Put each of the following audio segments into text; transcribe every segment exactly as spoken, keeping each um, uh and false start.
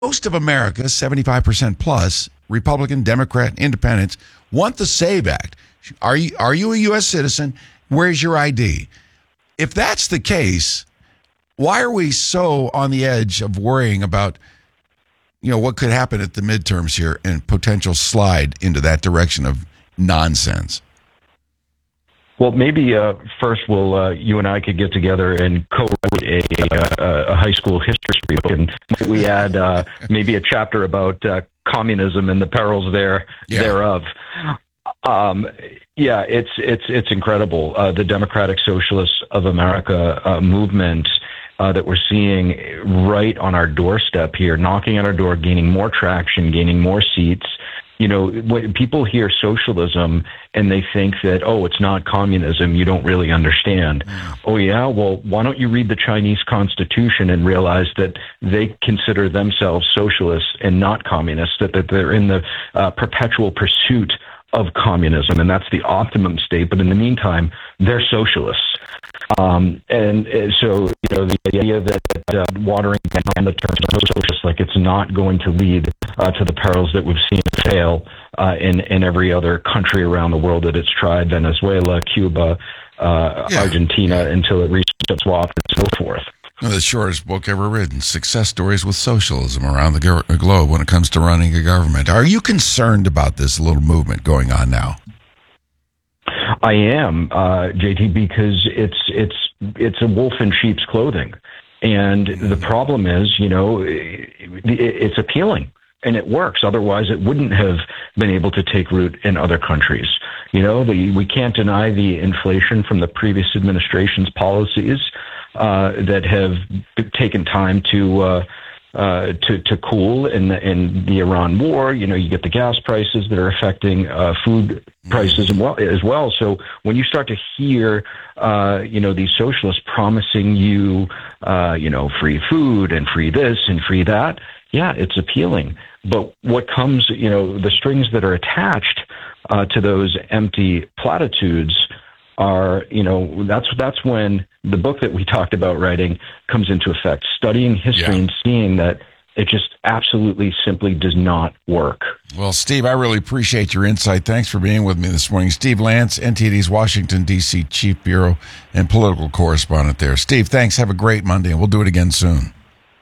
most of America, seventy-five percent plus, Republican, Democrat, Independents, want the SAVE Act. Are you, are you a U S citizen? Where's your I D? If that's the case, why are we so on the edge of worrying about, you know, what could happen at the midterms here and potential slide into that direction of nonsense? Well, maybe uh, first we'll uh, you and I could get together and co-write a, a, a high school history book, and we add uh, maybe a chapter about uh, communism and the perils there yeah. thereof. Um, yeah, it's it's it's incredible. Uh, the Democratic Socialists of America uh, movement uh, that we're seeing right on our doorstep here, knocking at our door, gaining more traction, gaining more seats. You know, when people hear socialism and they think that, oh, it's not communism, you don't really understand. Mm. Oh, yeah? Well, why don't you read the Chinese Constitution and realize that they consider themselves socialists and not communists, that, that they're in the uh, perpetual pursuit of communism, and that's the optimum state. But in the meantime, they're socialists. Um, and uh, so, you know, the idea that uh, watering down the term socialist, like it's not going to lead uh, to the perils that we've seen fail uh, in, in every other country around the world that it's tried, Venezuela, Cuba, uh, yeah. Argentina, until it reaches its swap and so forth. The shortest book ever written, Success Stories with Socialism Around the go- Globe when it comes to running a government. Are you concerned about this little movement going on now? I am, uh, J T, because it's it's it's a wolf in sheep's clothing. And the problem is, you know, it, it's appealing and it works. Otherwise, it wouldn't have been able to take root in other countries. You know, the, we can't deny the inflation from the previous administration's policies uh, that have taken time to uh, uh, to, to cool in the, in the Iran war. You know, you get the gas prices that are affecting uh, food prices as well, as well. So when you start to hear, uh, you know, these socialists promising you, uh, you know, free food and free this and free that, yeah, it's appealing. But what comes, you know, the strings that are attached uh, to those empty platitudes are, you know, that's that's when the book that we talked about writing comes into effect. Studying history yeah. and seeing that it just absolutely simply does not work. Well, Steve, I really appreciate your insight. Thanks for being with me this morning. Steve Lance, N T D's Washington, D C Chief Bureau and Political Correspondent there. Steve, thanks. Have a great Monday, and we'll do it again soon.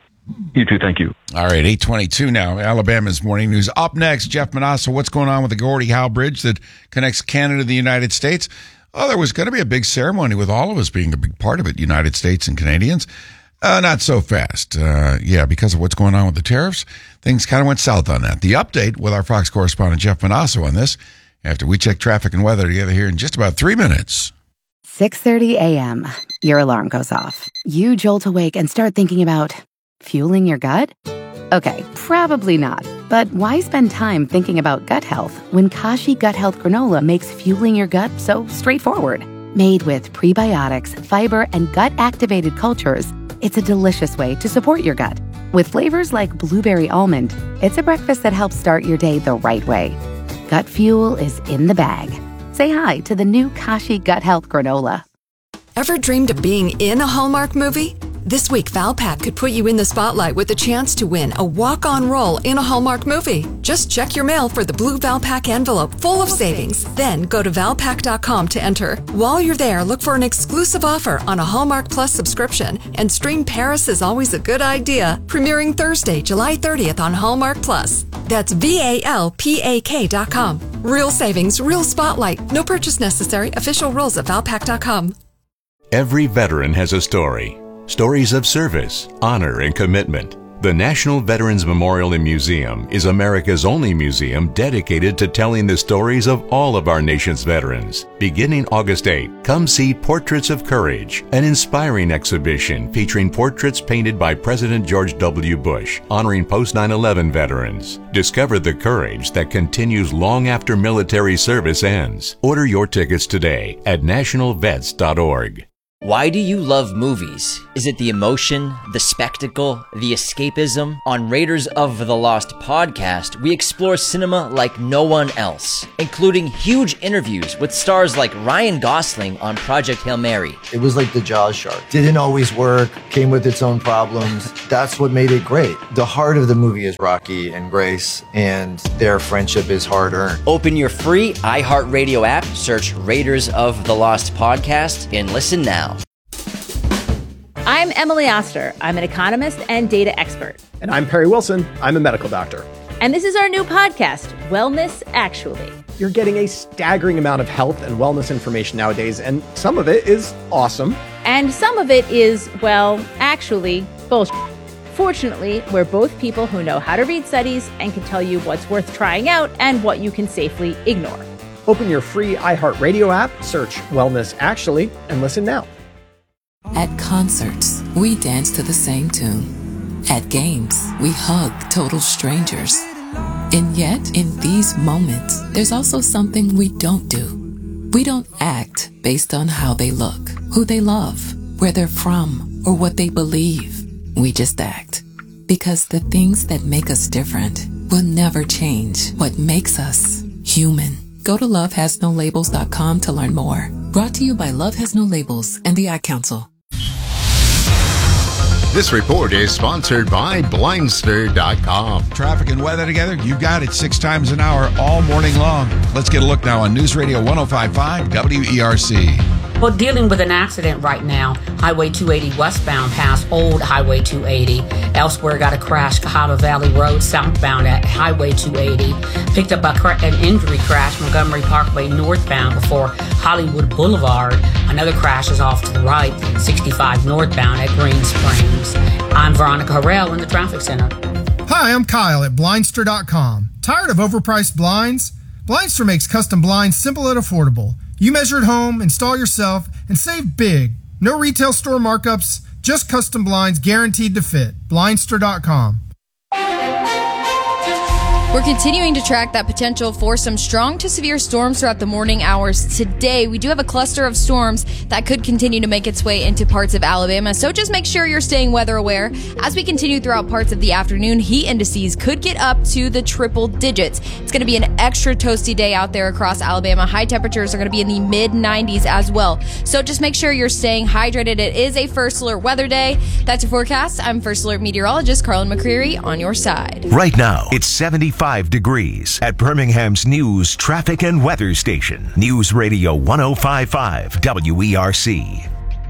You too. Thank you. All right, eight twenty-two now. Alabama's Morning News. Up next, Jeff Manasso. What's going on with the Gordie Howe Bridge that connects Canada to the United States? Oh, there was going to be a big ceremony with all of us being a big part of it, United States and Canadians. Uh, not so fast. Uh, yeah, because of what's going on with the tariffs, things kind of went south on that. The update with our Fox correspondent, Jeff Manasso, on this after we check traffic and weather together here in just about three minutes. six thirty a.m. Your alarm goes off. You jolt awake and start thinking about fueling your gut? Okay, probably not. But why spend time thinking about gut health when Kashi Gut Health Granola makes fueling your gut so straightforward? Made with prebiotics, fiber, and gut-activated cultures, it's a delicious way to support your gut. With flavors like blueberry almond, it's a breakfast that helps start your day the right way. Gut fuel is in the bag. Say hi to the new Kashi Gut Health Granola. Ever dreamed of being in a Hallmark movie? This week, Valpak could put you in the spotlight with a chance to win a walk-on role in a Hallmark movie. Just check your mail for the blue Valpak envelope full of savings. Then go to valpak dot com to enter. While you're there, look for an exclusive offer on a Hallmark Plus subscription and stream Paris is Always a Good Idea, premiering Thursday, July thirtieth on Hallmark Plus. That's V A L P A K dot com. Real savings, real spotlight. No purchase necessary. Official rules at valpak dot com. Every veteran has a story. Stories of service, honor, and commitment. The National Veterans Memorial and Museum is America's only museum dedicated to telling the stories of all of our nation's veterans. Beginning August eighth, come see Portraits of Courage, an inspiring exhibition featuring portraits painted by President George W. Bush, honoring post nine eleven veterans. Discover the courage that continues long after military service ends. Order your tickets today at national vets dot org. Why do you love movies? Is it the emotion, the spectacle, the escapism? On Raiders of the Lost podcast, we explore cinema like no one else, including huge interviews with stars like Ryan Gosling on Project Hail Mary. It was like the Jaws shark. Didn't always work, came with its own problems. That's what made it great. The heart of the movie is Rocky and Grace, and their friendship is hard-earned. Open your free iHeartRadio app, search Raiders of the Lost podcast, and listen now. I'm Emily Oster. I'm an economist and data expert. And I'm Perry Wilson. I'm a medical doctor. And this is our new podcast, Wellness Actually. You're getting a staggering amount of health and wellness information nowadays, and some of it is awesome. And some of it is, well, actually, bullshit. Fortunately, we're both people who know how to read studies and can tell you what's worth trying out and what you can safely ignore. Open your free iHeartRadio app, search Wellness Actually, and listen now. At concerts, we dance to the same tune. At games, we hug total strangers. And yet, in these moments, there's also something we don't do. We don't act based on how they look, who they love, where they're from, or what they believe. We just act. Because the things that make us different will never change what makes us human. Go to love has no labels dot com to learn more. Brought to you by Love Has No Labels and the Ad Council. This report is sponsored by Blindster dot com. Traffic and weather together, you got it six times an hour all morning long. Let's get a look now on News Radio one oh five point five W E R C. Well, dealing with an accident right now, Highway two eighty westbound past Old Highway two eighty. Elsewhere, got a crash, Cahaba Valley Road southbound at Highway two eighty. Picked up a cra- an injury crash, Montgomery Parkway northbound before Hollywood Boulevard. Another crash is off to the right, sixty-five northbound at Green Springs. I'm Veronica Harrell in the traffic center. Hi, I'm Kyle at Blindster dot com. Tired of overpriced blinds? Blindster makes custom blinds simple and affordable. You measure at home, install yourself, and save big. No retail store markups, just custom blinds guaranteed to fit. Blindster dot com. We're continuing to track that potential for some strong to severe storms throughout the morning hours today. We do have a cluster of storms that could continue to make its way into parts of Alabama, so just make sure you're staying weather aware. As we continue throughout parts of the afternoon, heat indices could get up to the triple digits. It's going to be an extra toasty day out there across Alabama. High temperatures are going to be in the mid nineties as well, so just make sure you're staying hydrated. It is a First Alert weather day. That's your forecast. I'm First Alert meteorologist Carlin McCreary on your side. Right now, it's seventy-five degrees at Birmingham's News, Traffic, and Weather Station. News Radio one oh five point five W E R C.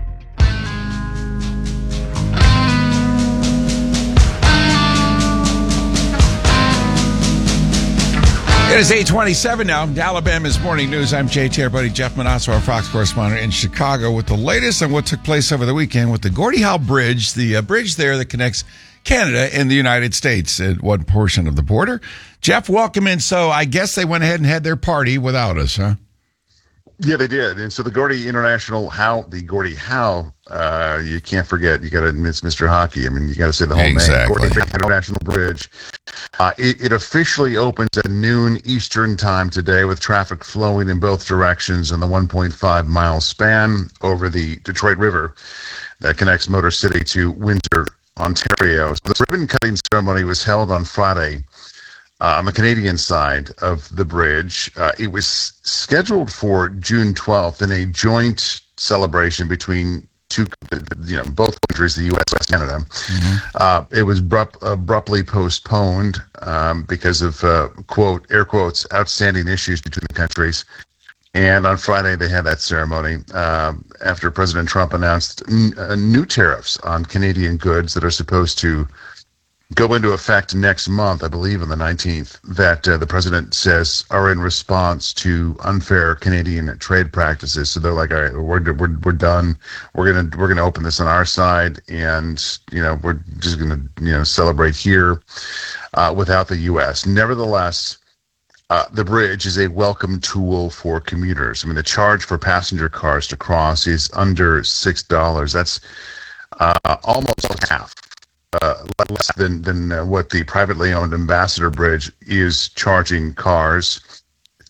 It is eight twenty-seven now. Alabama's Morning News. I'm J T, our buddy Jeff Manasso, our Fox correspondent in Chicago, with the latest on what took place over the weekend with the Gordie Howe Bridge, the uh, bridge there that connects Canada and the United States at one portion of the border. Jeff, welcome in. So I guess they went ahead and had their party without us, huh? Yeah, they did. And so the Gordie International Howe, the Gordie Howe, uh, you can't forget, you got to miss Mister Hockey. I mean, you got to say the whole exactly. name. Gordie International Bridge. Uh, it, it officially opens at noon Eastern time today with traffic flowing in both directions in the one point five mile span over the Detroit River that connects Motor City to Windsor, Ontario. So the ribbon cutting ceremony was held on Friday uh, on the Canadian side of the bridge. Uh, it was scheduled for June twelfth in a joint celebration between two, you know, both countries, the U S and Canada. Mm-hmm. Uh, it was abrupt, abruptly postponed um, because of, uh, quote, air quotes, outstanding issues between the countries. And on Friday, they had that ceremony um, after President Trump announced n- uh, new tariffs on Canadian goods that are supposed to go into effect next month, I believe on the nineteenth, that uh, the president says are in response to unfair Canadian trade practices. So they're like, all right, we're we're we're done. We're gonna we're gonna open this on our side, and you know we're just gonna you know celebrate here uh, without the U S. Nevertheless, Uh, the bridge is a welcome tool for commuters. I mean, the charge for passenger cars to cross is under six dollars. That's uh, almost half, uh, less than, than uh, what the privately owned Ambassador Bridge is charging cars.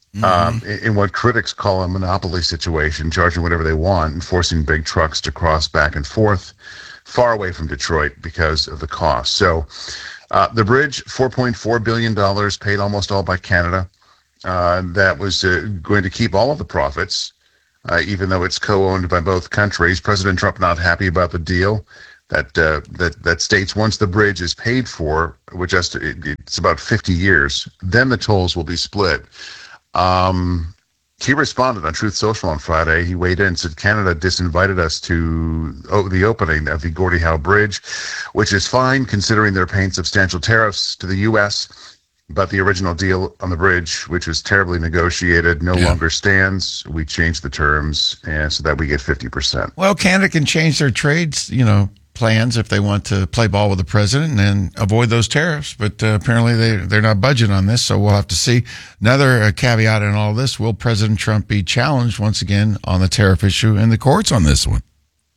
Mm-hmm. Um, in, in what critics call a monopoly situation, charging whatever they want and forcing big trucks to cross back and forth far away from Detroit because of the cost. So uh, the bridge, four point four billion dollars, paid almost all by Canada. Uh, that was uh, going to keep all of the profits, uh, even though it's co-owned by both countries. President Trump not happy about the deal. That uh, that that states once the bridge is paid for, which has to, it, it's about fifty years, then the tolls will be split. Um, he responded on Truth Social on Friday. He weighed in and said Canada disinvited us to oh, the opening of the Gordie Howe Bridge, which is fine considering they're paying substantial tariffs to the U S, but the original deal on the bridge, which was terribly negotiated, no yeah. longer stands. We changed the terms and so that we get fifty percent. Well, Canada can change their trades, you know, plans if they want to play ball with the president and avoid those tariffs. But uh, apparently they, they're not budging on this, so we'll have to see. Another uh, caveat in all this, will President Trump be challenged once again on the tariff issue in the courts on this one?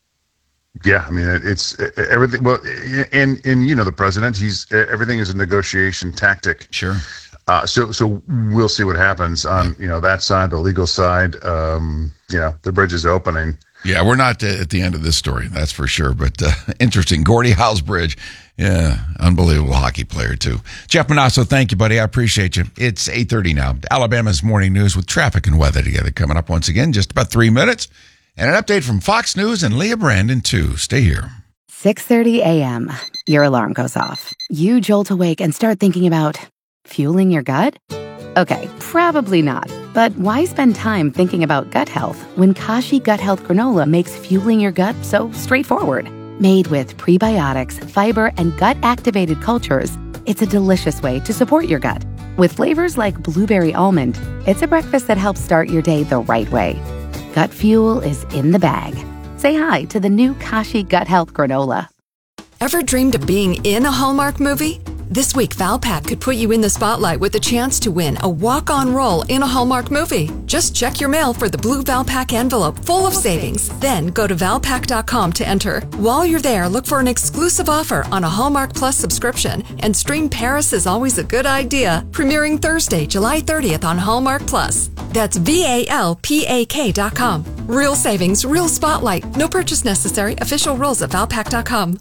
Yeah, I mean, it, it's it, everything. Well, and, and, you know, the president, he's everything is a negotiation tactic. Sure. Uh, so so we'll see what happens on, you know, that side, the legal side. Um, you know, the bridge is opening. Yeah, we're not at the end of this story, that's for sure. But uh, interesting. Gordie Howe's Bridge. Yeah, unbelievable hockey player, too. Jeff Manasso, thank you, buddy. I appreciate you. It's eight thirty now. Alabama's Morning News with traffic and weather together coming up once again, just about three minutes. And an update from Fox News and Leah Brandon, too. Stay here. six thirty a.m. Your alarm goes off. You jolt awake and start thinking about fueling your gut? Okay, probably not. But why spend time thinking about gut health when Kashi Gut Health Granola makes fueling your gut so straightforward? Made with prebiotics, fiber, and gut-activated cultures, it's a delicious way to support your gut. With flavors like blueberry almond, it's a breakfast that helps start your day the right way. Gut fuel is in the bag. Say hi to the new Kashi Gut Health Granola. Ever dreamed of being in a Hallmark movie? This week, Valpak could put you in the spotlight with a chance to win a walk-on role in a Hallmark movie. Just check your mail for the blue Valpak envelope full of savings. Then go to valpak dot com to enter. While you're there, look for an exclusive offer on a Hallmark Plus subscription and stream Paris is Always a Good Idea, premiering Thursday, July thirtieth on Hallmark Plus. That's V A L P A K dot com. Real savings, real spotlight. No purchase necessary. Official rules at valpak dot com.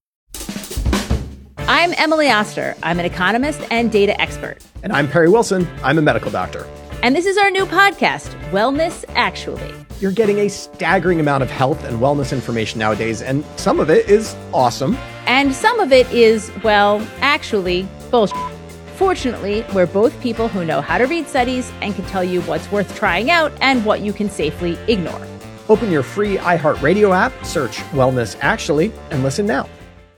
I'm Emily Oster. I'm an economist and data expert. And I'm Perry Wilson. I'm a medical doctor. And this is our new podcast, Wellness Actually. You're getting a staggering amount of health and wellness information nowadays, and some of it is awesome. And some of it is, well, actually, bullshit. Fortunately, we're both people who know how to read studies and can tell you what's worth trying out and what you can safely ignore. Open your free iHeartRadio app, search Wellness Actually, and listen now.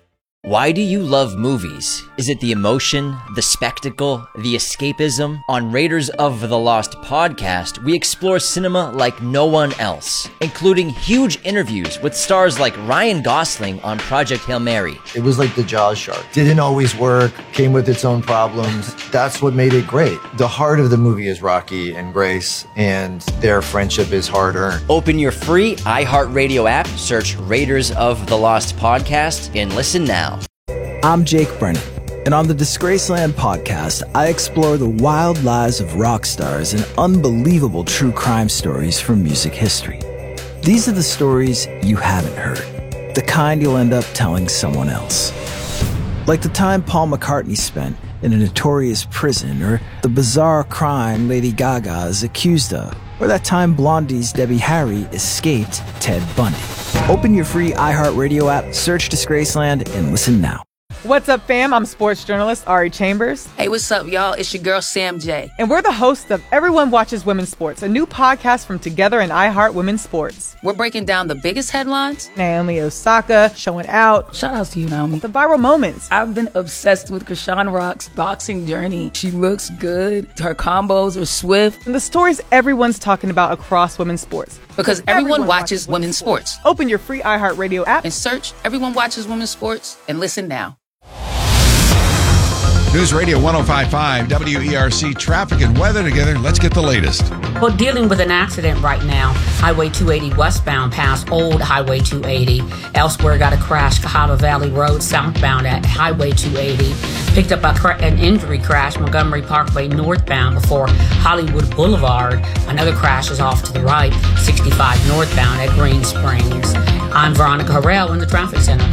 Why do you love movies? Is it the emotion, the spectacle, the escapism? On Raiders of the Lost podcast, we explore cinema like no one else, including huge interviews with stars like Ryan Gosling on Project Hail Mary. It was like the Jaws shark. Didn't always work, came with its own problems. That's what made it great. The heart of the movie is Rocky and Grace, and their friendship is hard-earned. Open your free iHeartRadio app, search Raiders of the Lost podcast, and listen now. I'm Jake Brennan, and on the Disgraceland podcast, I explore the wild lives of rock stars and unbelievable true crime stories from music history. These are the stories you haven't heard, the kind you'll end up telling someone else. Like the time Paul McCartney spent in a notorious prison, or the bizarre crime Lady Gaga is accused of, or that time Blondie's Debbie Harry escaped Ted Bundy. Open your free iHeartRadio app, search Disgraceland, and listen now. What's up, fam? I'm sports journalist Ari Chambers. Hey, what's up, y'all? It's your girl, Sam J. And we're the hosts of Everyone Watches Women's Sports, a new podcast from Together and iHeart Women's Sports. We're breaking down the biggest headlines. Naomi Osaka showing out. Shout out to you, Naomi. The viral moments. I've been obsessed with Krishan Rock's boxing journey. She looks good. Her combos are swift. And the stories everyone's talking about across women's sports. Because everyone, everyone watches, watches women's sports. sports. Open your free iHeartRadio app and search Everyone Watches Women's Sports and listen now. News Radio one oh five point five, W E R C, traffic and weather together. Let's get the latest. Well, dealing with an accident right now. Highway two eighty westbound past Old Highway two eighty. Elsewhere got a crash, Cahaba Valley Road southbound at Highway two eighty. Picked up a cra- an injury crash, Montgomery Parkway northbound before Hollywood Boulevard. Another crash is off to the right, sixty-five northbound at Green Springs. I'm Veronica Harrell in the traffic center.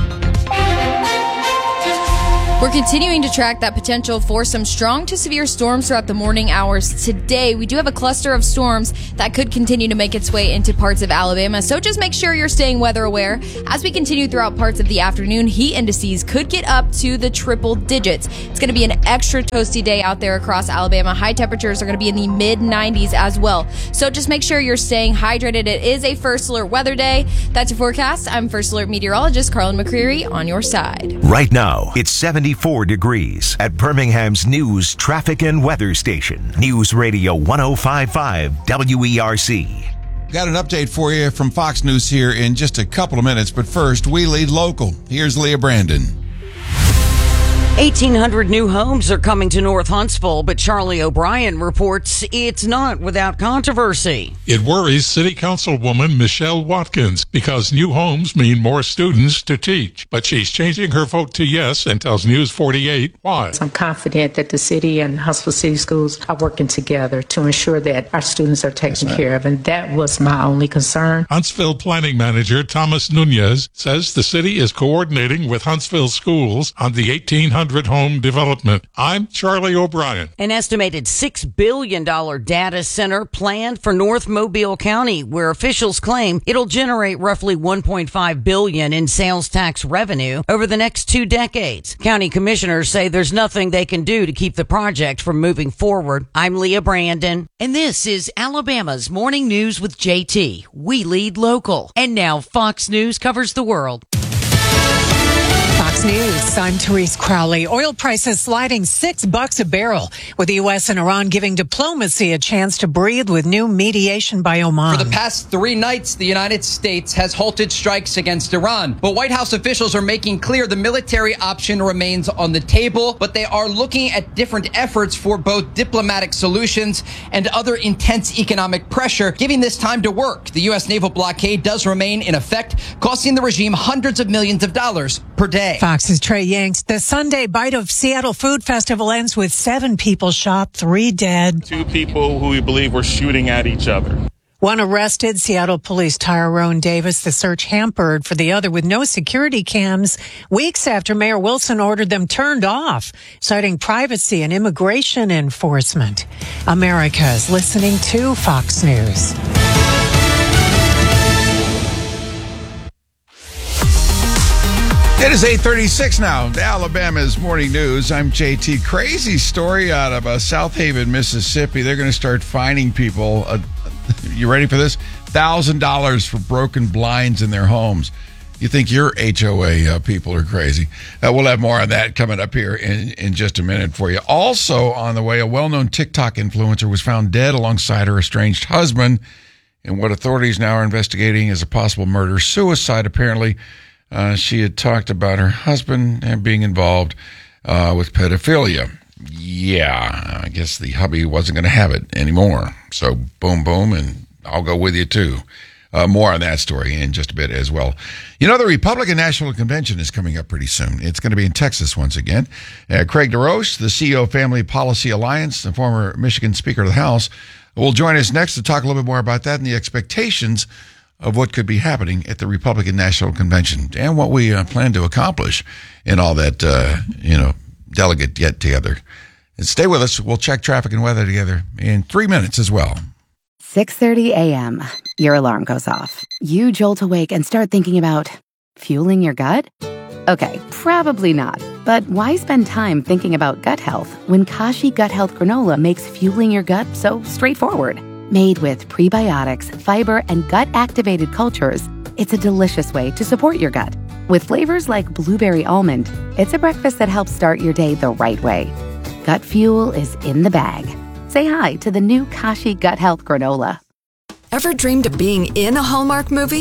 We're continuing to track that potential for some strong to severe storms throughout the morning hours today. We do have a cluster of storms that could continue to make its way into parts of Alabama, so just make sure you're staying weather aware. As we continue throughout parts of the afternoon, heat indices could get up to the triple digits. It's going to be an extra toasty day out there across Alabama. High temperatures are going to be in the mid nineties as well, so just make sure you're staying hydrated. It is a First Alert weather day. That's your forecast. I'm First Alert meteorologist Carlin McCreary on your side. Right now, it's seventy-four degrees at Birmingham's news, traffic, and weather station. News Radio one oh five point five W E R C. Got an update for you from Fox News here in just a couple of minutes, but first, we lead local. Here's Leah Brandon. eighteen hundred new homes are coming to North Huntsville, but Charlie O'Brien reports it's not without controversy. It worries City Councilwoman Michelle Watkins because new homes mean more students to teach. But she's changing her vote to yes and tells News forty-eight why. I'm confident that the city and Huntsville City Schools are working together to ensure that our students are taken yes, care of, and that was my only concern. Huntsville Planning Manager Thomas Nunez says the city is coordinating with Huntsville schools on the eighteen hundred home development. I'm Charlie O'Brien. An estimated six billion dollars data center planned for North Mobile County, where officials claim it'll generate roughly one point five billion dollars in sales tax revenue over the next two decades. County commissioners say there's nothing they can do to keep the project from moving forward. I'm Leah Brandon, and this is Alabama's Morning News with J T. We lead local. And now Fox News covers the world. Fox News, I'm Therese Crowley. Oil prices sliding six bucks a barrel, with the U S and Iran giving diplomacy a chance to breathe with new mediation by Oman. For the past three nights, the United States has halted strikes against Iran. But White House officials are making clear the military option remains on the table, but they are looking at different efforts for both diplomatic solutions and other intense economic pressure, giving this time to work. The U S naval blockade does remain in effect, costing the regime hundreds of millions of dollars per day. Fox's Trey Yanks. The Sunday Bite of Seattle Food Festival ends with seven people shot, three dead. Two people who we believe were shooting at each other. One arrested, Seattle Police Tyrone Davis. The search hampered for the other with no security cams weeks after Mayor Wilson ordered them turned off, citing privacy and immigration enforcement. America is listening to Fox News. It is eight thirty-six now. Alabama's Morning News. I'm J T. Crazy story out of uh, South Haven, Mississippi. They're going to start fining people. Uh, you ready for this? one thousand dollars for broken blinds in their homes. You think your H O A uh, people are crazy. Uh, we'll have more on that coming up here in, in just a minute for you. Also on the way, a well-known TikTok influencer was found dead alongside her estranged husband in what authorities now are investigating as a possible murder-suicide. Apparently, Uh, she had talked about her husband and being involved uh, with pedophilia. Yeah, I guess the hubby wasn't going to have it anymore. So boom, boom, and I'll go with you too. Uh, more on that story in just a bit as well. You know, the Republican National Convention is coming up pretty soon. It's going to be in Texas once again. Uh, Craig DeRoche, the C E O of Family Policy Alliance, the former Michigan Speaker of the House, will join us next to talk a little bit more about that and the expectations of what could be happening at the Republican National Convention and what we uh, plan to accomplish in all that, uh, you know, delegate get-together. And stay with us. We'll check traffic and weather together in three minutes as well. six thirty a.m. Your alarm goes off. You jolt awake and start thinking about fueling your gut? Okay, probably not. But why spend time thinking about gut health when Kashi Gut Health Granola makes fueling your gut so straightforward? Made with prebiotics, fiber, and gut-activated cultures, it's a delicious way to support your gut. With flavors like blueberry almond, it's a breakfast that helps start your day the right way. Gut fuel is in the bag. Say hi to the new Kashi Gut Health Granola. Ever dreamed of being in a Hallmark movie?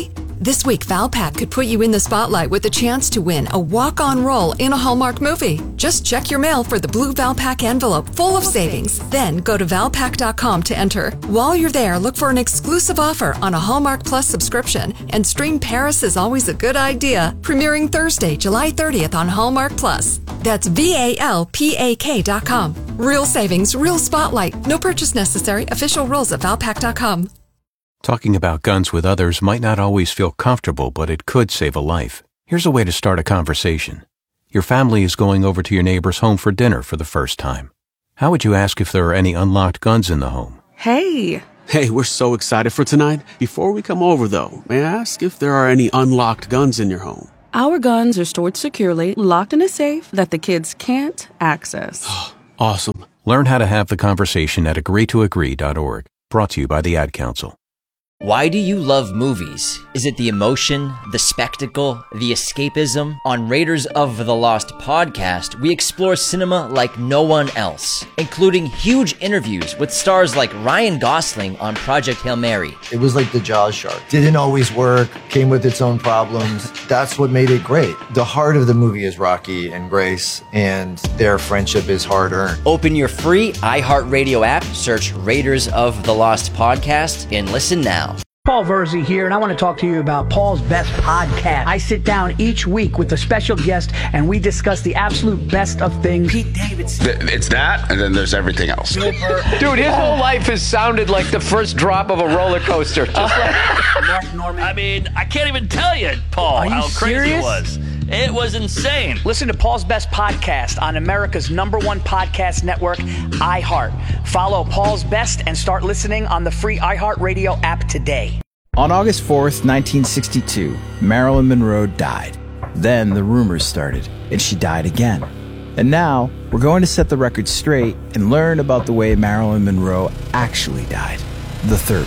This week, Valpak could put you in the spotlight with a chance to win a walk-on role in a Hallmark movie. Just check your mail for the blue Valpak envelope full of savings. Then go to valpak dot com to enter. While you're there, look for an exclusive offer on a Hallmark Plus subscription and stream Paris is Always a Good Idea, premiering Thursday, July thirtieth on Hallmark Plus. That's V A L P A K dot com. Real savings, real spotlight. No purchase necessary. Official rules at valpak dot com. Talking about guns with others might not always feel comfortable, but it could save a life. Here's a way to start a conversation. Your family is going over to your neighbor's home for dinner for the first time. How would you ask if there are any unlocked guns in the home? Hey! Hey, we're so excited for tonight. Before we come over, though, may I ask if there are any unlocked guns in your home? Our guns are stored securely, locked in a safe that the kids can't access. Awesome. Learn how to have the conversation at agree to agree dot org. Brought to you by the Ad Council. Why do you love movies? Is it the emotion, the spectacle, the escapism? On Raiders of the Lost podcast, we explore cinema like no one else, including huge interviews with stars like Ryan Gosling on Project Hail Mary. It was like the Jaws shark. Didn't always work, came with its own problems. That's what made it great. The heart of the movie is Rocky and Grace, and their friendship is hard-earned. Open your free iHeartRadio app, search Raiders of the Lost podcast, and listen now. Paul Verzi here, and I want to talk to you about Paul's Best Podcast. I sit down each week with a special guest, and we discuss the absolute best of things. Pete Davidson. It's that, and then there's everything else. Dude, his whole life has sounded like the first drop of a roller coaster. Just like Mark Norman. I mean, I can't even tell you, Paul, Are you how crazy serious? it was. It was insane. Listen to Paul's Best Podcast on America's number one podcast network, iHeart. Follow Paul's Best and start listening on the free iHeartRadio app today. On August fourth, nineteen sixty-two, Marilyn Monroe died. Then the rumors started, and she died again. And now, we're going to set the record straight and learn about the way Marilyn Monroe actually died. The third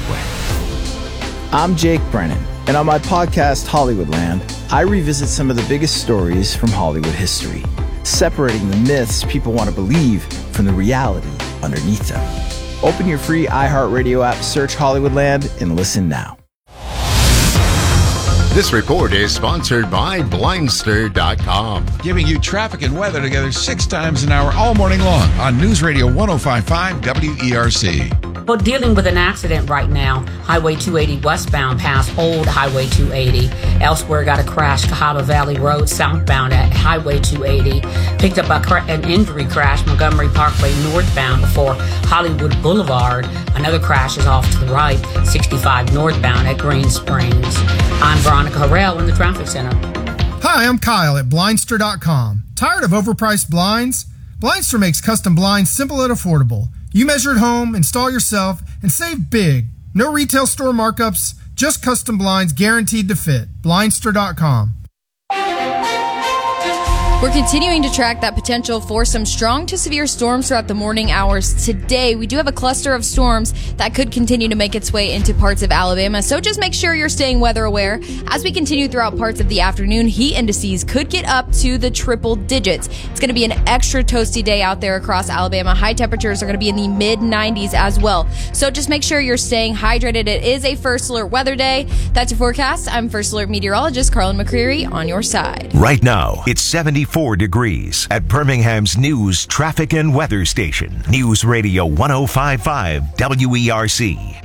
way. I'm Jake Brennan, and on my podcast, Hollywoodland, I revisit some of the biggest stories from Hollywood history, separating the myths people want to believe from the reality underneath them. Open your free iHeartRadio app, search Hollywoodland, and listen now. This report is sponsored by Blindster dot com. Giving you traffic and weather together six times an hour all morning long on News Radio one oh five point five W E R C. Well, dealing with an accident right now. Highway two eighty westbound past Old Highway two eighty. Elsewhere got a crash, Cahaba Valley Road southbound at Highway two eighty. Picked up a cra- an injury crash, Montgomery Parkway northbound before Hollywood Boulevard. Another crash is off to the right, sixty-five northbound at Green Springs. I'm Veronica Harrell in the traffic center. Hi, I'm Kyle at Blindster dot com. Tired of overpriced blinds? Blindster makes custom blinds simple and affordable. You measure at home, install yourself, and save big. No retail store markups, just custom blinds guaranteed to fit. Blindster dot com. We're continuing to track that potential for some strong to severe storms throughout the morning hours. Today, we do have a cluster of storms that could continue to make its way into parts of Alabama, so just make sure you're staying weather aware. As we continue throughout parts of the afternoon, heat indices could get up to the triple digits. It's going to be an extra toasty day out there across Alabama. High temperatures are going to be in the mid nineties as well, so just make sure you're staying hydrated. It is a First Alert weather day. That's your forecast. I'm First Alert meteorologist Carlin McCreary on your side. Right now, it's seventy-four degrees at Birmingham's news, traffic, and weather station. News Radio one oh five point five W E R C.